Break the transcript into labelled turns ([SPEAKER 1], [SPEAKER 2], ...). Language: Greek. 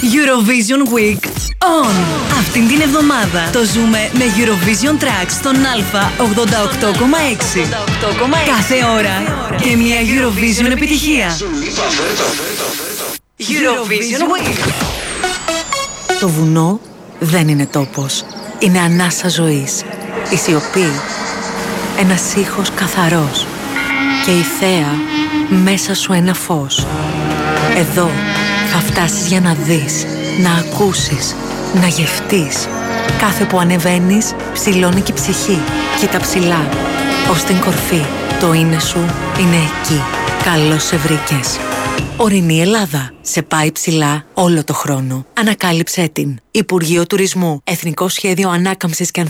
[SPEAKER 1] Eurovision Week On! Αυτήν την εβδομάδα το ζούμε με Eurovision Tracks στον Α88,6. Κάθε ώρα και μια Eurovision επιτυχία. Eurovision Week. Το βουνό δεν είναι τόπος. Είναι ανάσα ζωής. Η σιωπή. Ένας ήχος καθαρός. Και η θέα μέσα σου ένα φως. Εδώ θα φτάσεις για να δεις, να ακούσεις, να γευτείς. Κάθε που ανεβαίνεις, ψηλώνει και η ψυχή. Κοίτα ψηλά, ως την κορφή. Το είναι σου είναι εκεί. Καλώς σε βρήκες. Ορεινή Ελλάδα. Σε πάει ψηλά όλο το χρόνο. Ανακάλυψέ την. Υπουργείο Τουρισμού. Εθνικό Σχέδιο Ανάκαμψης και